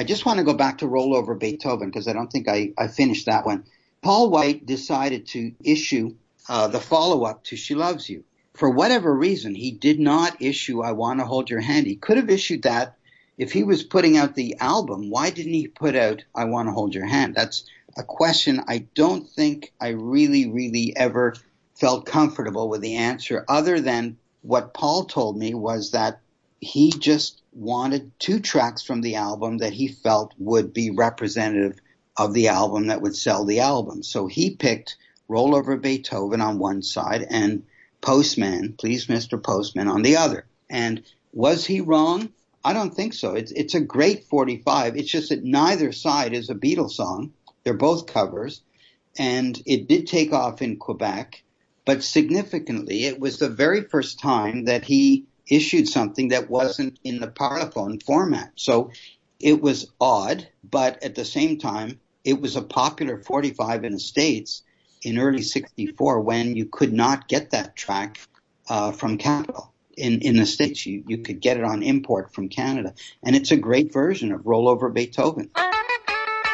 I just want to go back to Roll Over Beethoven because I don't think I finished that one. Paul White decided to issue the follow-up to She Loves You. For whatever reason, he did not issue I Want to Hold Your Hand. He could have issued that if he was putting out the album. Why didn't he put out I Want to Hold Your Hand? That's a question I don't think I really ever felt comfortable with the answer, other than what Paul told me was that he just wanted 2 tracks from the album that he felt would be representative of the album that would sell the album. So he picked Roll Over Beethoven on one side and Postman, Please Mr. Postman on the other. And was he wrong? I don't think so. It's a great 45. It's just that neither side is a Beatles song. They're both covers. And it did take off in Quebec. But significantly, it was the very first time that he issued something that wasn't in the Parlophone format. So it was odd, but at the same time, it was a popular 45 in the States in early 64 when you could not get that track from Capitol. In the States, you could get it on import from Canada. And it's a great version of Roll Over Beethoven.